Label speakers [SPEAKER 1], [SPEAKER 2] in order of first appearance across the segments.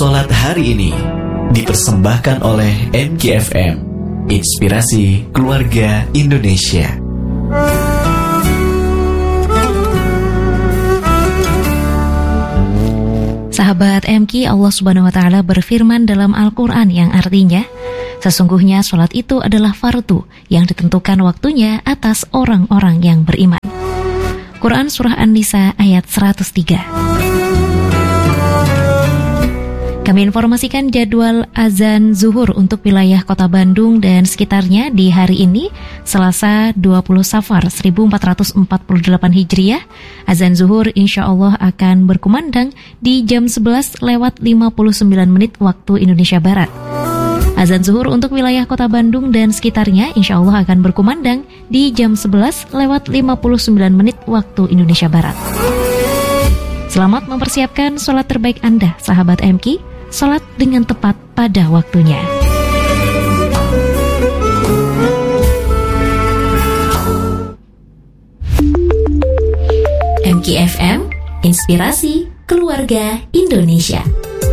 [SPEAKER 1] Salat hari ini dipersembahkan oleh MKFM, Inspirasi Keluarga Indonesia.
[SPEAKER 2] Sahabat MK, Allah Subhanahu wa Ta'ala berfirman dalam Al-Quran yang artinya, sesungguhnya sholat itu adalah fardu yang ditentukan waktunya atas orang-orang yang beriman. Quran Surah An-Nisa ayat 103. Kami informasikan jadwal azan zuhur untuk wilayah Kota Bandung dan sekitarnya di hari ini, Selasa 20 Safar 1448 Hijriah. Azan zuhur insya Allah akan berkumandang di jam 11 lewat 59 menit waktu Indonesia Barat. Azan zuhur untuk wilayah Kota Bandung dan sekitarnya insya Allah akan berkumandang di jam 11 lewat 59 menit waktu Indonesia Barat. Selamat mempersiapkan sholat terbaik Anda, sahabat MK. Sholat dengan tepat pada waktunya. MKFM, Inspirasi Keluarga Indonesia.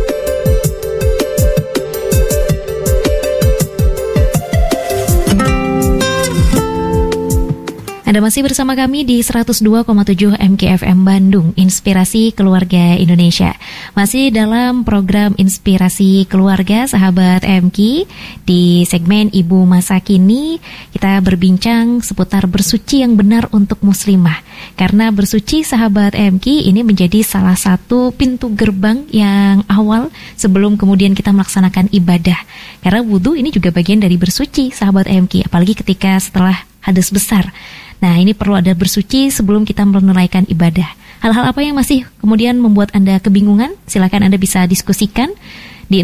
[SPEAKER 2] Anda masih bersama kami di 102,7 MKFM Bandung, Inspirasi Keluarga Indonesia. Masih dalam program Inspirasi Keluarga, sahabat MK. Di segmen Ibu Masa Kini, kita berbincang seputar bersuci yang benar untuk muslimah. Karena bersuci, sahabat MK, ini menjadi salah satu pintu gerbang yang awal sebelum kemudian kita melaksanakan ibadah. Karena wudhu ini juga bagian dari bersuci, sahabat MK. Apalagi ketika setelah hadas besar. Nah, ini perlu ada bersuci sebelum kita menunaikan ibadah. Hal-hal apa yang masih kemudian membuat Anda kebingungan? Silakan Anda bisa diskusikan di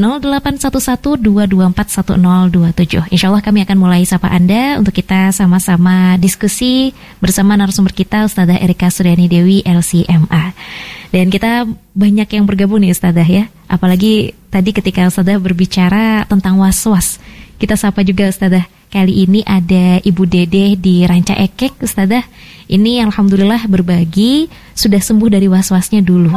[SPEAKER 2] 0811-224-1027. Insya Allah kami akan mulai sapa Anda untuk kita sama-sama diskusi bersama narasumber kita, Ustadzah Erika Suryani Dewi, LCMA. Dan kita banyak yang bergabung nih Ustadzah ya. Apalagi tadi ketika Ustadzah berbicara tentang was-was. Kita sapa juga Ustadzah. Kali ini ada Ibu Dede di Ranca Ekek, Ustadzah. Ini alhamdulillah berbagi sudah sembuh dari was-wasnya dulu.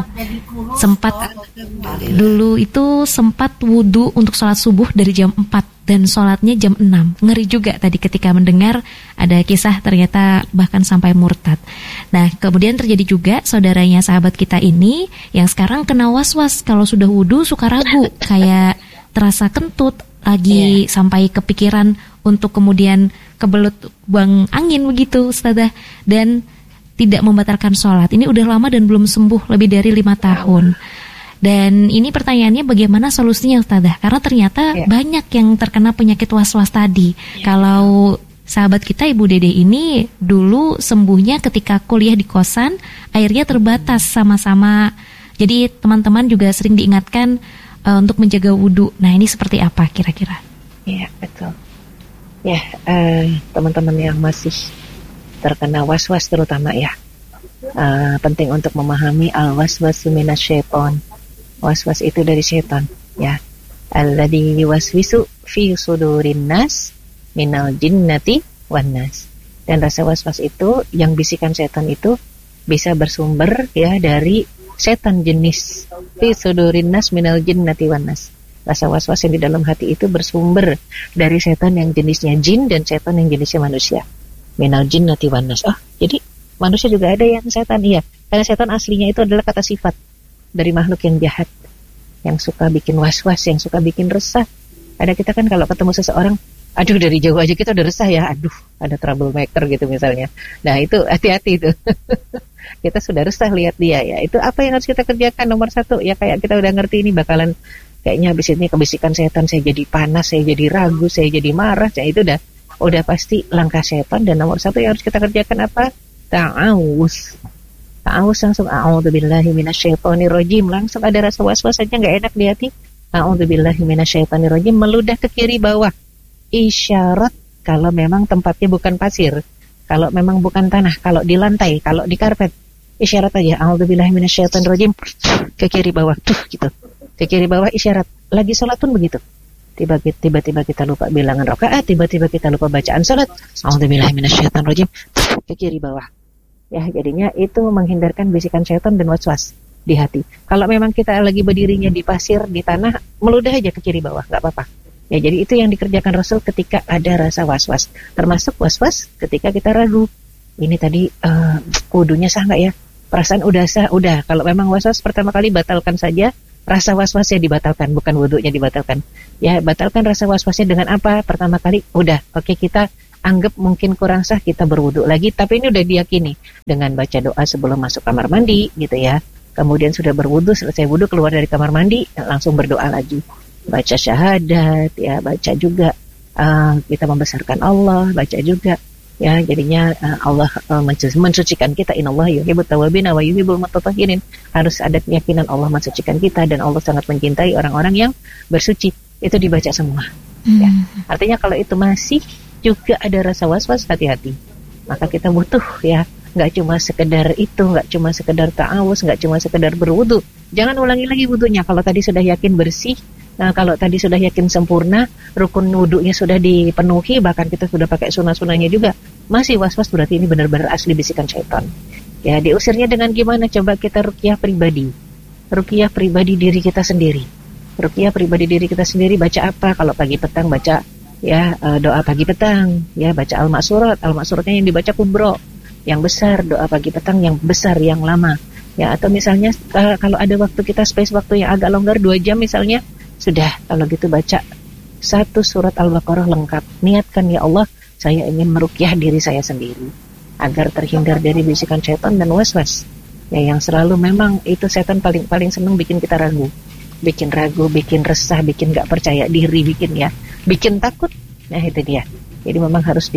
[SPEAKER 2] Dulu itu sempat wudhu untuk sholat subuh dari jam 4 dan sholatnya jam 6. Ngeri juga tadi ketika mendengar ada kisah ternyata bahkan sampai murtad. Nah, kemudian terjadi juga saudaranya sahabat kita ini yang sekarang kena was-was kalau sudah wudhu suka ragu, kayak terasa kentut, lagi sampai kepikiran untuk kemudian kebelut buang angin begitu Ustadzah, dan tidak membatalkan sholat. Ini udah lama dan belum sembuh lebih dari 5 tahun. Dan ini pertanyaannya bagaimana solusinya Ustadzah? Karena ternyata banyak yang terkena penyakit was-was tadi. Kalau sahabat kita Ibu Dede ini dulu sembuhnya ketika kuliah di kosan, airnya terbatas sama-sama. Jadi teman-teman juga sering diingatkan untuk menjaga wudhu. Nah, ini seperti apa kira-kira?
[SPEAKER 3] Iya, betul. Ya, teman-teman yang masih terkena was-was terutama ya, penting untuk memahami al-waswasu minasyaiton. Was-was itu dari setan, ya. Alladzi yuwaswisu fi sudurin nas minal jinnati wan nas. Dan rasa was-was itu, yang bisikan setan itu bisa bersumber ya dari setan jenis fi sudurin nas minal jinnati wan nas. Rasa was-was yang di dalam hati itu bersumber dari setan yang jenisnya jin dan setan yang jenisnya manusia. Minal jinnati wan nas. Jadi manusia juga ada yang setan, iya. Karena setan aslinya itu adalah kata sifat dari makhluk yang jahat, yang suka bikin was-was, yang suka bikin resah. Ada kita kan kalau ketemu seseorang, aduh dari jauh aja kita udah resah ya, aduh ada troublemaker gitu misalnya. Nah itu hati-hati itu. Kita sudah resah lihat dia ya. Itu apa yang harus kita kerjakan? Nomor 1 ya, kayak kita udah ngerti ini bakalan kayaknya habis ini kebisikan setan, saya jadi panas, saya jadi ragu, saya jadi marah. Ya itu udah pasti langkah setan. Dan nomor 1 yang harus kita kerjakan apa? Ta'awuz langsung a'udzubillahi minasyaitonirrajim. Langsung ada rasa was-was saja nggak enak di hati. A'udzubillahi minasyaitonirrajim, meludah ke kiri bawah. Isyarat kalau memang tempatnya bukan pasir, kalau memang bukan tanah, kalau di lantai, kalau di karpet, isyarat aja a'udzubillahi minasyaitonirrajim, ke kiri bawah tuh gitu. Ke kiri bawah isyarat. Lagi sholat pun begitu. Tiba-tiba kita lupa bilangan rakaat, tiba-tiba kita lupa bacaan sholat. A'udzubillahi minasyaitonirrajim, ke kiri bawah. Ya, jadinya itu menghindarkan bisikan syaitan dan waswas. di hati. Kalau memang kita lagi berdirinya di pasir, di tanah, meludah aja ke kiri bawah, nggak apa-apa. Ya, jadi itu yang dikerjakan Rasul ketika ada rasa was-was. Termasuk was-was ketika kita ragu. Ini tadi wudunya sah nggak ya? Perasaan udah sah, udah. Kalau memang was-was pertama kali batalkan saja. Rasa was-wasnya dibatalkan, bukan wudunya dibatalkan. Ya, batalkan rasa was-wasnya dengan apa? Pertama kali, udah. Oke, kita anggap mungkin kurang sah, kita berwudu lagi. Tapi ini udah diyakini dengan baca doa sebelum masuk kamar mandi, gitu ya. Kemudian sudah berwudu, selesai wudu, keluar dari kamar mandi, langsung berdoa lagi. Baca syahadat, ya, baca juga kita membesarkan Allah, baca juga. Ya, jadinya Allah mensucikan kita. Innallaha yuhibbut tawwabin wa yuhibbul mutatahhirin. Harus ada keyakinan Allah mensucikan kita dan Allah sangat mencintai orang-orang yang bersuci. Itu dibaca semua. Ya. Artinya kalau itu masih juga ada rasa was-was, hati-hati. Maka kita butuh, ya, nggak cuma sekedar itu, nggak cuma sekedar ta'awuz, nggak cuma sekedar berwudu. Jangan ulangi lagi wudunya. Kalau tadi sudah yakin bersih, kalau tadi sudah yakin sempurna, rukun wudunya sudah dipenuhi, bahkan kita sudah pakai sunah-sunahnya juga, masih was-was, berarti ini benar-benar asli bisikan syaitan. Ya, diusirnya dengan gimana? Coba kita ruqyah pribadi. Ruqyah pribadi diri kita sendiri. Ruqyah pribadi diri kita sendiri, baca apa? Kalau pagi petang baca, ya, doa pagi petang, ya, baca al-ma'surat. Al-ma'suratnya yang dibaca kubro, yang besar, doa pagi petang yang besar, yang lama. Ya, atau misalnya kalau ada waktu kita space waktu yang agak longgar 2 jam misalnya, sudah, kalau gitu baca 1 surat Al-Baqarah lengkap. Niatkan, ya Allah, saya ingin meruqyah diri saya sendiri agar terhindar dari bisikan setan dan was-was. Ya, yang selalu memang itu setan paling senang bikin kita ragu. Bikin ragu, bikin resah, bikin gak percaya diri, bikin takut. Nah, itu dia. Jadi memang harus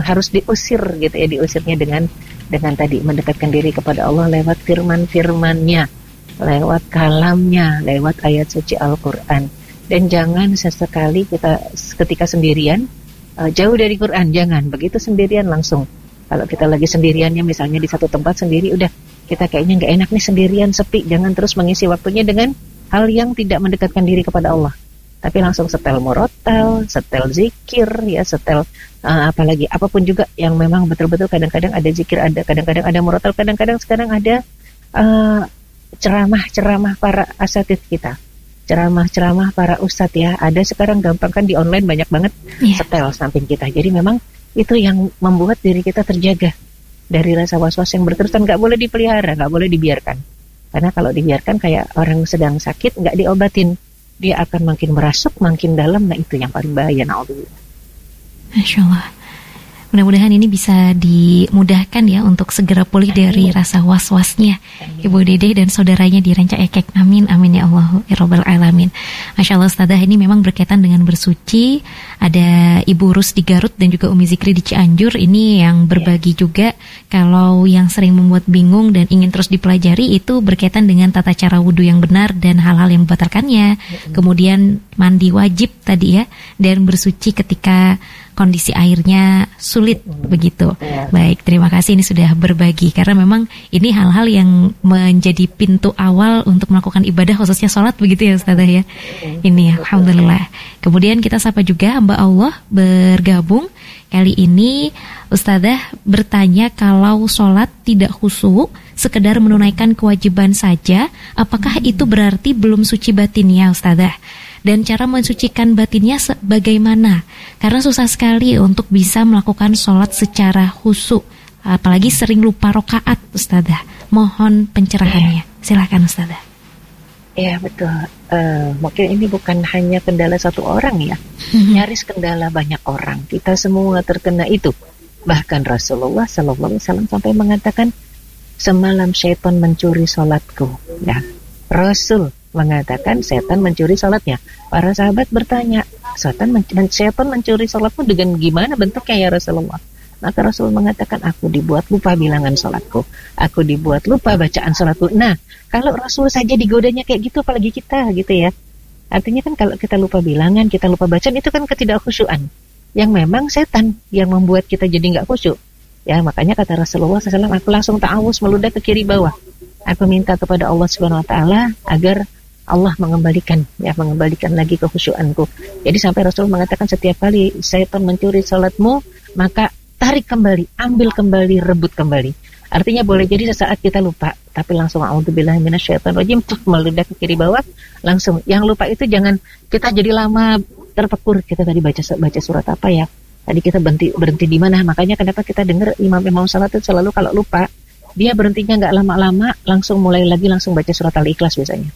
[SPEAKER 3] diusir gitu ya, diusirnya dengan tadi mendekatkan diri kepada Allah lewat firman-firmannya, lewat kalamnya, lewat ayat suci Al-Quran. Dan jangan sesekali kita ketika sendirian jauh dari Quran, jangan. Begitu sendirian langsung. Kalau kita lagi sendiriannya misalnya di satu tempat sendiri, udah kita kayaknya nggak enak nih sendirian, sepi. Jangan terus mengisi waktunya dengan hal yang tidak mendekatkan diri kepada Allah. Tapi langsung setel murotal, setel zikir, ya, setel apalagi apapun juga yang memang betul-betul kadang-kadang ada zikir, ada kadang-kadang ada murotal, kadang-kadang sekarang ada ceramah para asatidz kita, ceramah para ustadz, ya, ada sekarang gampang kan di online banyak banget, setel samping kita. Jadi memang itu yang membuat diri kita terjaga dari rasa was-was yang berterusan. Nggak boleh dipelihara, nggak boleh dibiarkan, karena kalau dibiarkan kayak orang sedang sakit nggak diobatin, dia akan makin merasuk, makin dalam. Nah, itu yang paling bahaya. Na'udzubillah.
[SPEAKER 2] Masya Allah. Mudah-mudahan ini bisa dimudahkan ya untuk segera pulih dari rasa was-wasnya Ibu Dede dan saudaranya di Ranca Ekek. Amin, amin ya Allah ya Rabbal Alamin. Masya Allah Ustazah, ini memang berkaitan dengan bersuci. Ada Ibu Rus di Garut dan juga Umi Zikri di Cianjur. Ini yang berbagi juga kalau yang sering membuat bingung dan ingin terus dipelajari itu berkaitan dengan tata cara wudhu yang benar dan hal-hal yang membatalkannya. Kemudian mandi wajib tadi ya, dan bersuci ketika kondisi airnya sulit begitu. Baik, terima kasih ini sudah berbagi, karena memang ini hal-hal yang menjadi pintu awal untuk melakukan ibadah, khususnya sholat begitu ya Ustazah ya. Ini alhamdulillah. Kemudian kita sapa juga hamba Allah bergabung. Kali ini Ustazah bertanya, kalau sholat tidak khusyuk, sekedar menunaikan kewajiban saja, apakah itu berarti belum suci batinnya Ustazah? Dan cara mensucikan batinnya bagaimana? Karena susah sekali untuk bisa melakukan sholat secara khusyuk, apalagi sering lupa rokaat Ustazah. Mohon pencerahannya. Silakan Ustazah.
[SPEAKER 3] Ya, betul. Mungkin ini bukan hanya kendala satu orang ya, nyaris kendala banyak orang. Kita semua terkena itu. Bahkan Rasulullah SAW sampai mengatakan, semalam syaitan mencuri sholatku. Ya, Rasul mengatakan setan mencuri sholatnya. Para sahabat bertanya, setan mencuri sholatmu dengan gimana bentuknya ya Rasulullah? Maka Rasul mengatakan, aku dibuat lupa bilangan sholatku, aku dibuat lupa bacaan sholatku. Nah, kalau Rasul saja digodanya kayak gitu, apalagi kita gitu ya. Artinya kan kalau kita lupa bilangan, kita lupa bacaan, itu kan ketidakkhusyuan yang memang setan yang membuat kita jadi nggak khusyuk. Ya, makanya kata Rasulullah SAW, aku langsung ta'awuz meludah ke kiri bawah. Aku minta kepada Allah Subhanahu Wa Taala agar Allah mengembalikan lagi kekhusyuanku. Jadi sampai Rasul mengatakan, setiap kali syaitan mencuri salatmu, maka tarik kembali, ambil kembali, rebut kembali. Artinya boleh jadi sesaat kita lupa, tapi langsung a'udzubillahi minasyaitonirrajim meledak ke kiri bawah, langsung. Yang lupa itu jangan kita jadi lama terpekur. Kita tadi baca surat apa ya? Tadi kita berhenti di mana? Makanya kenapa kita dengar imam salat itu selalu kalau lupa, dia berhentinya nggak lama-lama, langsung mulai lagi, langsung baca surat Al-Ikhlas biasanya.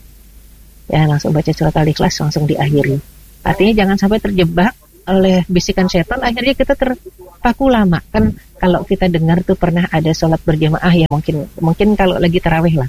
[SPEAKER 3] Ya, langsung baca surat Al-Ikhlas, langsung diakhiri. Artinya jangan sampai terjebak oleh bisikan setan, akhirnya kita terpaku lama. Kan kalau kita dengar tuh pernah ada sholat berjamaah ya, mungkin kalau lagi tarawih lah,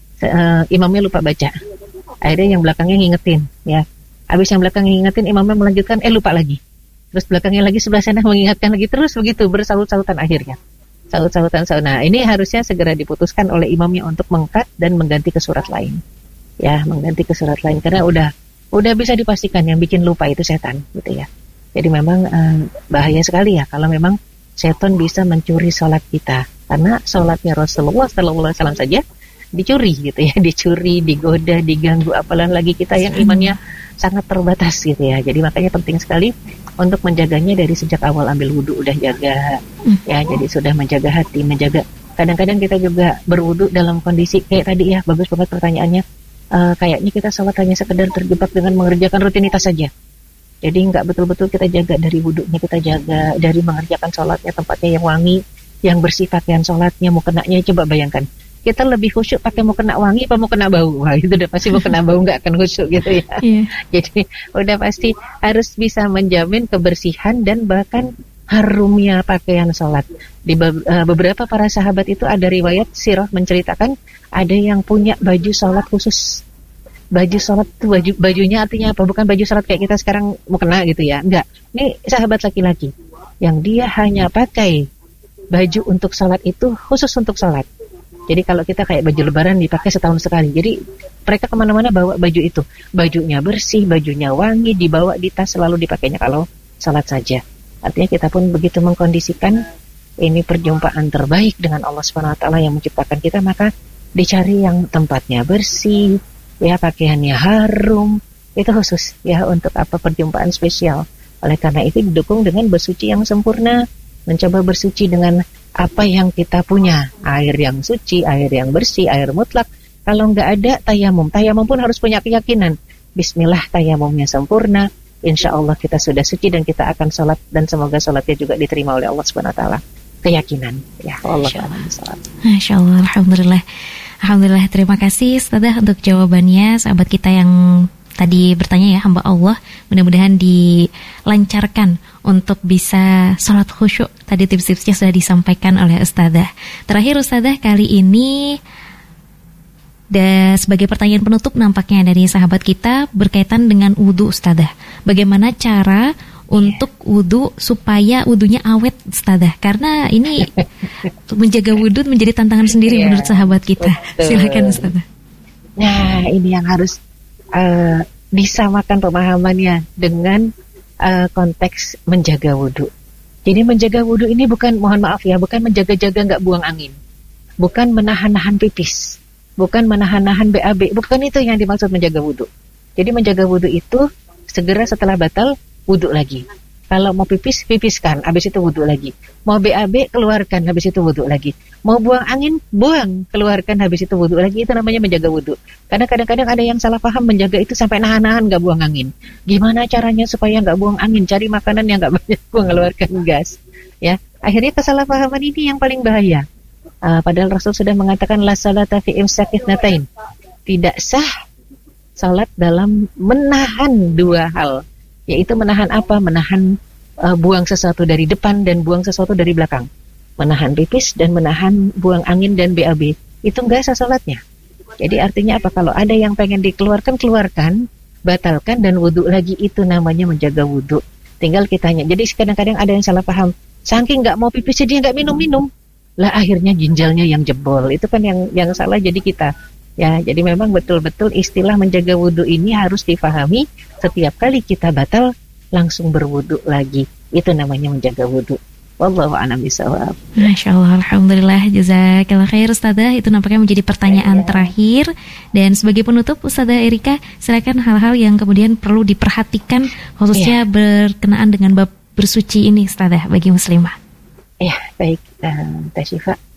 [SPEAKER 3] imamnya lupa baca, akhirnya yang belakangnya ngingetin ya, habis yang belakang ngingetin, imamnya melanjutkan, lupa lagi, terus belakangnya lagi sebelah sana mengingatkan lagi, terus begitu bersaut-sautan akhirnya, saut-sautan. Nah ini harusnya segera diputuskan oleh imamnya untuk mengkat dan mengganti ke surat lain ya, mengganti ke surat lain, karena udah bisa dipastikan yang bikin lupa itu setan gitu ya. Jadi memang bahaya sekali ya kalau memang setan bisa mencuri sholat kita, karena sholatnya Rasulullah SAW saja dicuri gitu ya, dicuri, digoda, diganggu, apalagi kita yang imannya sangat terbatas gitu ya. Jadi makanya penting sekali untuk menjaganya dari sejak awal ambil wudhu udah jaga ya, jadi sudah menjaga hati, menjaga. Kadang-kadang kita juga berwudhu dalam kondisi kayak tadi ya, bagus banget pertanyaannya. Kayaknya kita sholat hanya sekedar terjebak dengan mengerjakan rutinitas saja. Jadi nggak betul-betul kita jaga dari wudhunya, kita jaga dari mengerjakan sholatnya, tempatnya yang wangi, yang bersih pakaian sholatnya, mukenanya. Coba bayangkan, kita lebih khusyuk pakai mukena wangi apa mukena bau? Wah itu udah pasti mukena bau nggak akan khusyuk gitu ya. Jadi udah pasti harus bisa menjamin kebersihan dan bahkan harumnya pakaian sholat. Di beberapa para sahabat itu ada riwayat sirah menceritakan ada yang punya baju sholat khusus. Baju sholat itu bajunya artinya apa? Bukan baju sholat kayak kita sekarang mau kena gitu ya. Enggak. Ini sahabat laki-laki yang dia hanya pakai baju untuk sholat itu khusus untuk sholat. Jadi kalau kita kayak baju lebaran dipakai setahun sekali. Jadi mereka kemana-mana bawa baju itu. Bajunya bersih, bajunya wangi, dibawa di tas, selalu dipakainya kalau sholat saja. Artinya kita pun begitu mengkondisikan ini perjumpaan terbaik dengan Allah SWT yang menciptakan kita, maka dicari yang tempatnya bersih, ya pakaiannya harum, itu khusus ya untuk apa, perjumpaan spesial. Oleh karena itu didukung dengan bersuci yang sempurna, mencoba bersuci dengan apa yang kita punya, air yang suci, air yang bersih, air mutlak. Kalau nggak ada tayamum pun harus punya keyakinan, bismillah tayamumnya sempurna, insya Allah kita sudah suci dan kita akan sholat, dan semoga sholatnya juga diterima oleh Allah SWT. Keyakinan ya, Allah SWT.
[SPEAKER 2] Masya Allah, Alhamdulillah, terima kasih Ustazah untuk jawabannya. Sahabat kita yang tadi bertanya ya, hamba Allah, mudah-mudahan dilancarkan untuk bisa sholat khusyuk. Tadi tips-tipsnya sudah disampaikan oleh Ustazah. Terakhir Ustazah, kali ini sebagai pertanyaan penutup nampaknya dari sahabat kita berkaitan dengan wudhu Ustazah. Bagaimana cara untuk wudhu supaya wudhunya awet Ustazah? Karena ini menjaga wudhu menjadi tantangan sendiri menurut sahabat kita. Silakan Ustazah.
[SPEAKER 3] Nah ini yang harus disamakan pemahamannya dengan konteks menjaga wudhu. Jadi menjaga wudhu ini bukan, mohon maaf ya, bukan menjaga-jaga nggak buang angin, bukan menahan-nahan pipis, bukan menahan-nahan BAB, bukan itu yang dimaksud menjaga wudhu. Jadi menjaga wudhu itu segera setelah batal wudhu lagi. Kalau mau pipis, pipiskan, habis itu wudhu lagi. Mau BAB, keluarkan, habis itu wudhu lagi. Mau buang angin, buang, keluarkan, habis itu wudhu lagi. Itu namanya menjaga wudhu. Karena kadang-kadang ada yang salah paham menjaga itu sampai nahan-nahan nggak buang angin. Gimana caranya supaya nggak buang angin? Cari makanan yang nggak banyak mengeluarkan gas. Ya, akhirnya kesalahpahaman ini yang paling bahaya. Padahal Rasul sudah mengatakan la salata fi imsakith natain. Tidak sah salat dalam menahan dua hal. Yaitu menahan apa? Menahan buang sesuatu dari depan dan buang sesuatu dari belakang. Menahan pipis dan menahan buang angin dan BAB. Itu enggak sah salatnya. Jadi artinya apa? Kalau ada yang pengen dikeluarkan, keluarkan, batalkan dan wudhu lagi. Itu namanya menjaga wudhu. Tinggal kitanya. Jadi kadang-kadang ada yang salah paham. Saking nggak mau pipis dia nggak minum-minum. Lah akhirnya ginjalnya yang jebol. Itu kan yang salah jadi kita. Ya, jadi memang betul-betul istilah menjaga wudhu ini harus difahami. Setiap kali kita batal, langsung berwudhu lagi. Itu namanya menjaga wudhu. Wallahu a'lam bishawab.
[SPEAKER 2] Masya Allah, Alhamdulillah, jazakallah khair Ustazah. Itu nampaknya menjadi pertanyaan terakhir. Dan sebagai penutup, Ustazah Erika, silakan hal-hal yang kemudian perlu diperhatikan, khususnya berkenaan dengan bab bersuci ini Ustazah bagi muslimah.
[SPEAKER 3] Ya, baik Teh Syifa.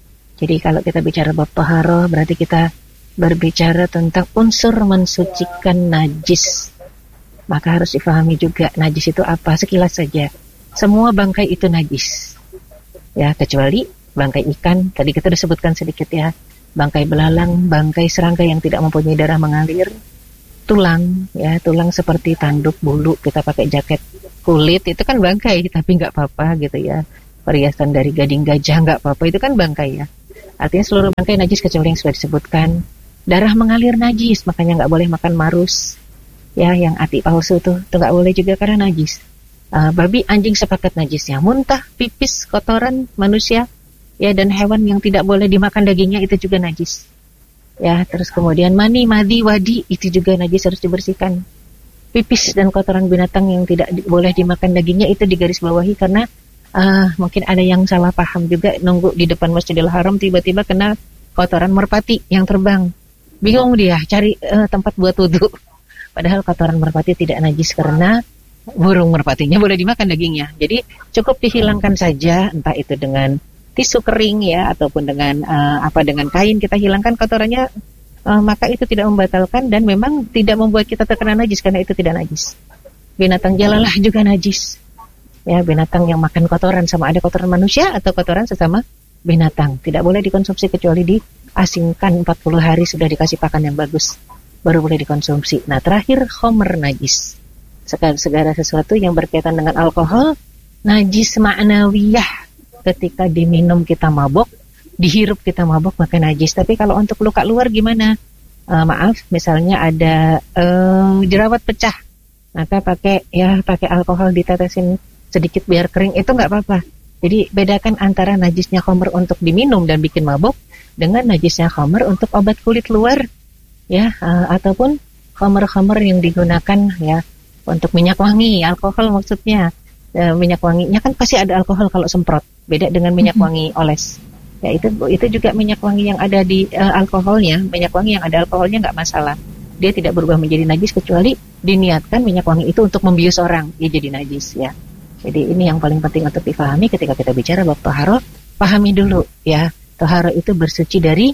[SPEAKER 3] Jadi kalau kita bicara bab taharah berarti kita berbicara tentang unsur mensucikan najis. Maka harus difahami juga najis itu apa, sekilas saja. Semua bangkai itu najis. Ya, kecuali bangkai ikan, tadi kita sudah sebutkan sedikit ya. Bangkai belalang, bangkai serangga yang tidak mempunyai darah mengalir, tulang, ya, tulang seperti tanduk, bulu, kita pakai jaket kulit, itu kan bangkai, tapi nggak apa-apa gitu ya. Perhiasan dari gading gajah nggak apa-apa, itu kan bangkai ya. Artinya seluruh bangkai najis kecuali yang sudah disebutkan. Darah mengalir najis, makanya nggak boleh makan marus, ya, yang ati palsu tuh nggak boleh juga karena najis. Babi, anjing sepakat najisnya. Muntah, pipis, kotoran manusia, ya, dan hewan yang tidak boleh dimakan dagingnya itu juga najis. Ya, terus kemudian mani, madi, wadi itu juga najis, harus dibersihkan. Pipis dan kotoran binatang yang tidak boleh dimakan dagingnya itu digarisbawahi karena mungkin ada yang salah paham juga, nunggu di depan Masjidil Haram tiba-tiba kena kotoran merpati yang terbang. Bingung dia cari tempat buat wudhu. Padahal kotoran merpati tidak najis karena burung merpatinya boleh dimakan dagingnya. Jadi cukup dihilangkan saja, entah itu dengan tisu kering ya ataupun dengan dengan kain kita hilangkan kotorannya, maka itu tidak membatalkan dan memang tidak membuat kita terkena najis karena itu tidak najis. Binatang jalalah juga najis. Ya, binatang yang makan kotoran, sama ada kotoran manusia atau kotoran sesama binatang, tidak boleh dikonsumsi kecuali diasingkan 40 hari sudah dikasih pakan yang bagus baru boleh dikonsumsi. Nah, terakhir khamr najis. Segala sesuatu yang berkaitan dengan alkohol najis ma'nawiyah. Ketika diminum kita mabok, dihirup kita mabok, maka najis. Tapi kalau untuk luka luar gimana? Maaf, misalnya ada jerawat pecah, maka pakai alkohol ditetesin sedikit biar kering, itu nggak apa-apa. Jadi bedakan antara najisnya khamr untuk diminum dan bikin mabok dengan najisnya khamr untuk obat kulit luar, ya, ataupun khamr yang digunakan ya untuk minyak wangi, alkohol maksudnya. Minyak wanginya kan pasti ada alkohol kalau semprot, beda dengan minyak wangi oles. Ya, itu juga minyak wangi yang ada di alkoholnya, minyak wangi yang ada alkoholnya nggak masalah. Dia tidak berubah menjadi najis kecuali diniatkan minyak wangi itu untuk membius orang, dia jadi najis ya. Jadi ini yang paling penting untuk dipahami ketika kita bicara bab taharah. Pahami dulu ya, taharah itu bersuci dari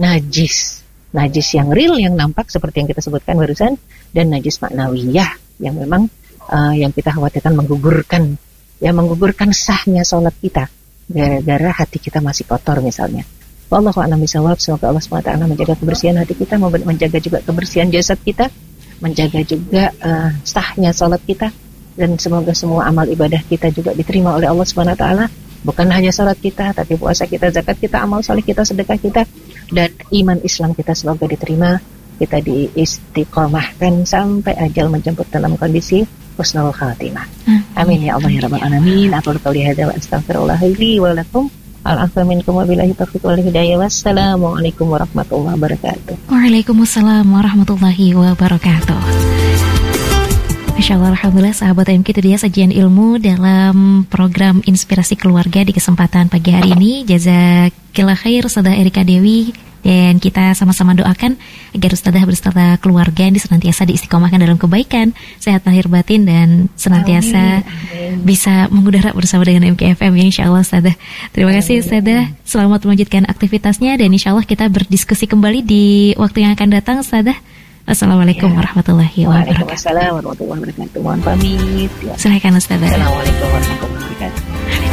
[SPEAKER 3] najis. Najis yang real, yang nampak seperti yang kita sebutkan barusan, dan najis ma'nawiyah yang memang yang kita khawatirkan menggugurkan sahnya sholat kita gara-gara hati kita masih kotor misalnya. Wallahu a'lam bishawab. Semoga Allah SWT menjaga kebersihan hati kita, menjaga juga kebersihan jasad kita, menjaga juga sahnya sholat kita, dan semoga semua amal ibadah kita juga diterima oleh Allah SWT. Bukan hanya sholat kita, tapi puasa kita, zakat kita, amal saleh kita, sedekah kita, dan iman Islam kita semoga diterima. Kita diistiqomahkan sampai ajal menjemput dalam kondisi husnul khatimah. Amin ya Allah ya rabbal alamin. Aku qouli hadza wa astaghfirullah li wa lakum. Al-afwa minkum wa billahi taufiq wal hidayah. Wassalamualaikum warahmatullahi wabarakatuh.
[SPEAKER 2] Waalaikumsalam warahmatullahi wabarakatuh. Masya Allah, alhamdulillah sahabat MK, itu dia sajian ilmu dalam program Inspirasi Keluarga di kesempatan pagi hari ini. Jazakillah khair Ustadzah Erika Dewi, dan kita sama-sama doakan agar Ustadzah berserta keluarga ini senantiasa diistiqomahkan dalam kebaikan, sehat lahir batin, dan senantiasa bisa mengudara bersama dengan MKFM ya, insya Allah Ustadzah. Terima kasih Ustadzah, selamat melanjutkan aktivitasnya, dan insya Allah kita berdiskusi kembali di waktu yang akan datang Ustadzah. Assalamualaikum warahmatullahi wabarakatuh.
[SPEAKER 3] Waalaikumsalam warahmatullahi wabarakatuh. Mohon pamit. Ya.
[SPEAKER 2] Silakan Ustadzah.
[SPEAKER 3] Assalamualaikum warahmatullahi wabarakatuh.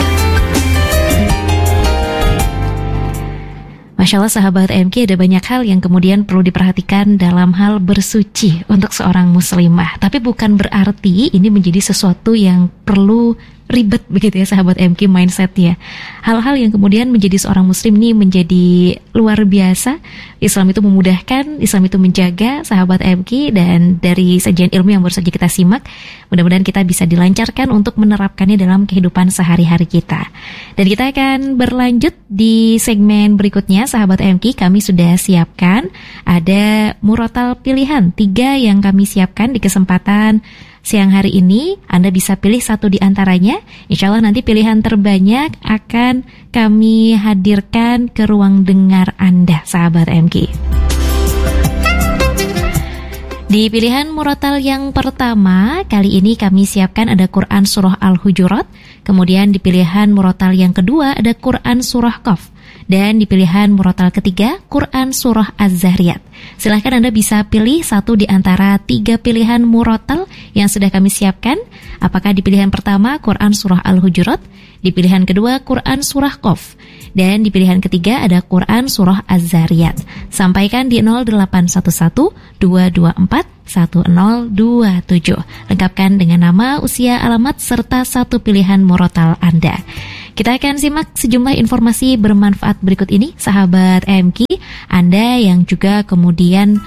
[SPEAKER 2] Masya Allah sahabat MK, ada banyak hal yang kemudian perlu diperhatikan dalam hal bersuci untuk seorang muslimah. Tapi bukan berarti ini menjadi sesuatu yang perlu ribet begitu ya sahabat MK mindsetnya. Hal-hal yang kemudian menjadi seorang muslim ini menjadi luar biasa. Islam itu memudahkan, Islam itu menjaga sahabat MK, dan dari sajian ilmu yang baru saja kita simak, mudah-mudahan kita bisa dilancarkan untuk menerapkannya dalam kehidupan sehari-hari kita. Dan kita akan berlanjut di segmen berikutnya sahabat MK. Kami sudah siapkan ada murotal pilihan 3 yang kami siapkan di kesempatan siang hari ini. Anda bisa pilih satu di antaranya. Insya Allah nanti pilihan terbanyak akan kami hadirkan ke ruang dengar Anda, sahabat MK. Di pilihan murotal yang pertama, kali ini kami siapkan ada Quran Surah Al-Hujurat, Kemudian di pilihan murotal yang kedua ada Quran Surah Qaf. Dan di pilihan murotal ketiga, Quran Surah Az-Zariyat. Silahkan Anda bisa pilih satu di antara 3 pilihan murotal yang sudah kami siapkan. Apakah di pilihan pertama, Quran Surah Al-Hujurat, di pilihan kedua, Quran Surah Qaf, dan di pilihan ketiga ada Quran Surah Az-Zariyat. Sampaikan di 0811-224-1027. Lengkapkan dengan nama, usia, alamat, serta satu pilihan murotal Anda. Kita akan simak sejumlah informasi bermanfaat berikut ini, sahabat MQ. Anda yang juga kemudian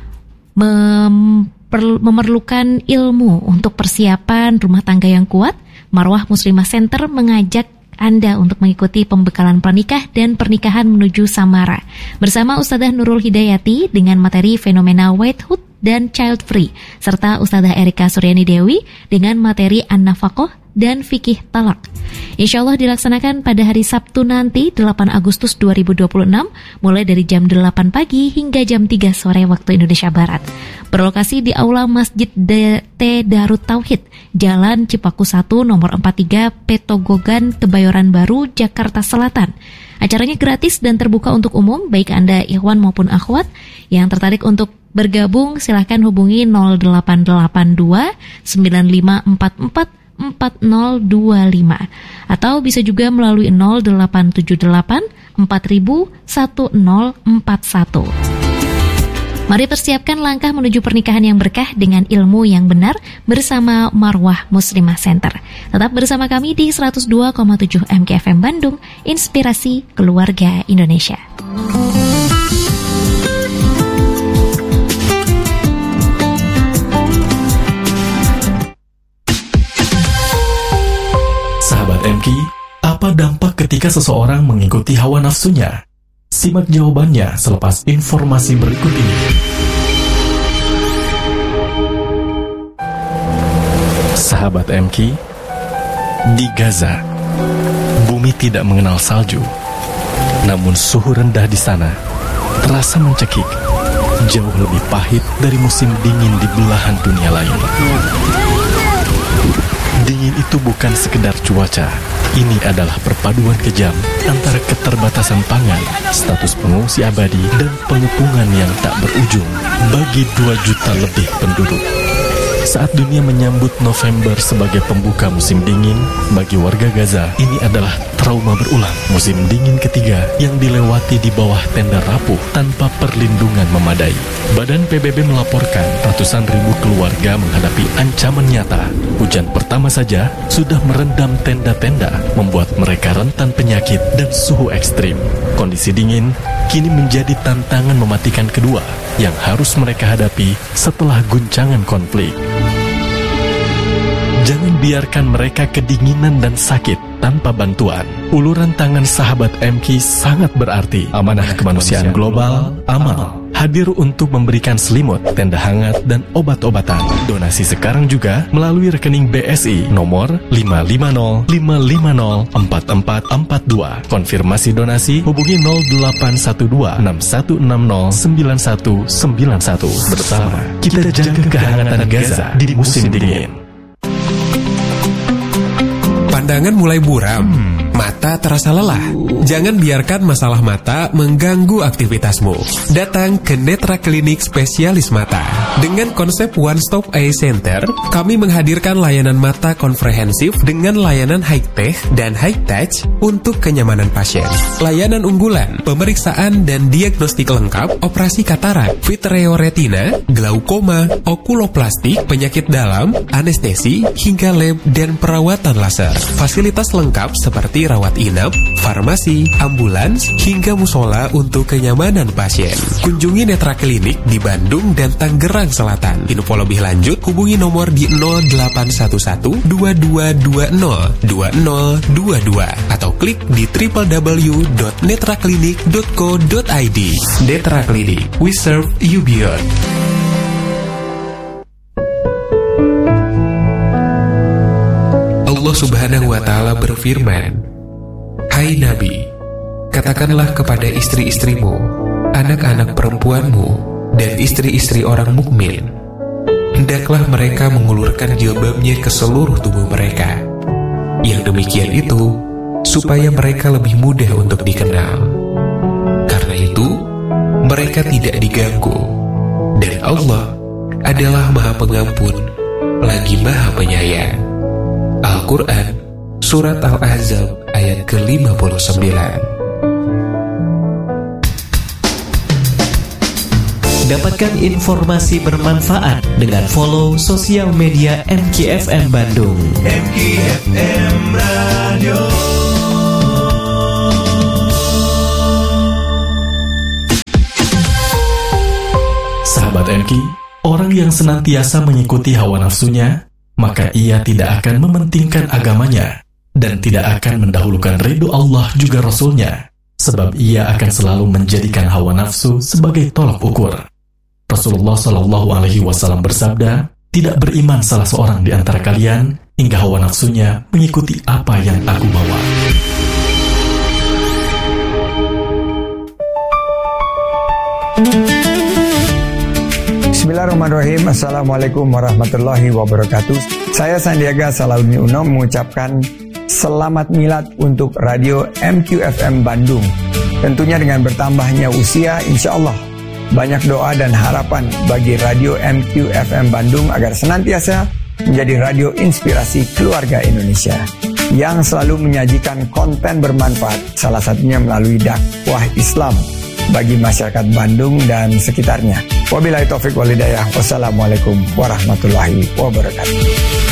[SPEAKER 2] memerlukan ilmu untuk persiapan rumah tangga yang kuat, Marwah Muslimah Center mengajak Anda untuk mengikuti pembekalan pranikah dan pernikahan menuju samara bersama Ustadzah Nurul Hidayati dengan materi fenomena wifehood dan child free, serta Ustadzah Erika Suryani Dewi dengan materi an-nafaqah dan fikih talak. Insya Allah dilaksanakan pada hari Sabtu nanti 8 Agustus 2026 mulai dari jam 8 pagi hingga jam 3 sore waktu Indonesia Barat. Berlokasi di Aula Masjid DT Darut Tauhid, Jalan Cipaku 1 nomor 43 Petogogan, Kebayoran Baru, Jakarta Selatan. Acaranya gratis dan terbuka untuk umum, baik Anda ikhwan maupun akhwat. Yang tertarik untuk bergabung silahkan hubungi 0882 9544 4025 atau bisa juga melalui 0878 4000 1041. Mari persiapkan langkah menuju pernikahan yang berkah dengan ilmu yang benar bersama Marwah Muslimah Center. Tetap bersama kami di 102,7 MKFM Bandung, Inspirasi Keluarga Indonesia.
[SPEAKER 4] Sahabat MQ, apa dampak ketika seseorang mengikuti hawa nafsunya? Simak jawabannya selepas informasi berikut ini. Sahabat MQ, di Gaza, bumi tidak mengenal salju. Namun suhu rendah di sana terasa mencekik, jauh lebih pahit dari musim dingin di belahan dunia lain. Dingin itu bukan sekedar cuaca. Ini adalah perpaduan kejam antara keterbatasan pangan, status pengungsi abadi, dan pengepungan yang tak berujung bagi 2 juta lebih penduduk. Saat dunia menyambut November sebagai pembuka musim dingin, bagi warga Gaza, ini adalah trauma berulang. Musim dingin ketiga yang dilewati di bawah tenda rapuh tanpa perlindungan memadai. Badan PBB melaporkan ratusan ribu keluarga menghadapi ancaman nyata. Hujan pertama saja sudah merendam tenda-tenda, membuat mereka rentan penyakit dan suhu ekstrim. Kondisi dingin kini menjadi tantangan mematikan kedua yang harus mereka hadapi setelah guncangan konflik. Jangan biarkan mereka kedinginan dan sakit tanpa bantuan. Uluran tangan sahabat MQ sangat berarti. Amanah Kemanusiaan Global, AMAL, hadir untuk memberikan selimut, tenda hangat, dan obat-obatan. Donasi sekarang juga melalui rekening BSI nomor 550-550-4442. Konfirmasi donasi hubungi 0812-6160-9191. Bersama kita jaga kehangatan Gaza di musim dingin.
[SPEAKER 5] Pandangan mulai buram, mata terasa lelah. Jangan biarkan masalah mata mengganggu aktivitasmu. Datang ke Netra Klinik Spesialis Mata. Dengan konsep One Stop Eye Center, kami menghadirkan layanan mata komprehensif dengan layanan high-tech dan high-touch untuk kenyamanan pasien. Layanan unggulan, pemeriksaan dan diagnostik lengkap, operasi katarak, vitreoretina, glaukoma, okuloplastik, penyakit dalam, anestesi, hingga lab dan perawatan laser. Fasilitas lengkap seperti rawat inap, farmasi, ambulans, hingga musola untuk kenyamanan pasien. Kunjungi Netra Klinik di Bandung dan Tangerang Selatan. Info lebih lanjut hubungi nomor di 0811-2220-2022 atau klik di www.netraklinik.co.id. Netra Klinik, we serve you beyond. Allah Subhanahu wa Ta'ala berfirman, "Hai Nabi, katakanlah kepada istri-istrimu, anak-anak perempuanmu, dan istri-istri orang mukmin, hendaklah mereka mengulurkan jilbabnya ke seluruh tubuh mereka, Yang demikian itu supaya mereka lebih mudah untuk dikenal. Karena itu, mereka tidak diganggu. Dan Allah adalah Maha Pengampun, lagi Maha Penyayang. Al-Quran, Surat Al-Ahzab, ayat ke-59.
[SPEAKER 1] Dapatkan informasi bermanfaat dengan follow sosial media MKFM Bandung.
[SPEAKER 6] MKFM Radio.
[SPEAKER 4] Sahabat MK, orang yang senantiasa mengikuti hawa nafsunya, maka ia tidak akan mementingkan agamanya dan tidak akan mendahulukan ridho Allah juga Rasulnya, sebab ia akan selalu menjadikan hawa nafsu sebagai tolak ukur. Rasulullah SAW bersabda, tidak beriman salah seorang di antara kalian hingga hawa nafsunya mengikuti apa yang aku bawa.
[SPEAKER 7] Bismillahirrahmanirrahim. Assalamualaikum warahmatullahi wabarakatuh. Saya Sandiaga Salahuddin Uno mengucapkan selamat milad untuk Radio MQFM Bandung. Tentunya dengan bertambahnya usia, insya Allah banyak doa dan harapan bagi Radio MQFM Bandung agar senantiasa menjadi radio inspirasi keluarga Indonesia yang selalu menyajikan konten bermanfaat, salah satunya melalui dakwah Islam bagi masyarakat Bandung dan sekitarnya. Wabillahi taufiq wal hidayah. Wassalamualaikum warahmatullahi wabarakatuh.